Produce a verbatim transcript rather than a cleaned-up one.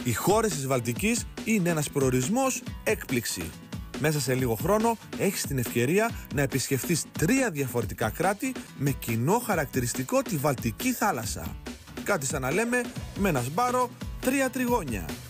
Οι χώρες της Βαλτικής είναι ένας προορισμός έκπληξη. Μέσα σε λίγο χρόνο έχεις την ευκαιρία να επισκεφτείς τρία διαφορετικά κράτη με κοινό χαρακτηριστικό τη Βαλτική θάλασσα. Κάτι σαν να λέμε με ένα σπάρο τρία τριγώνια.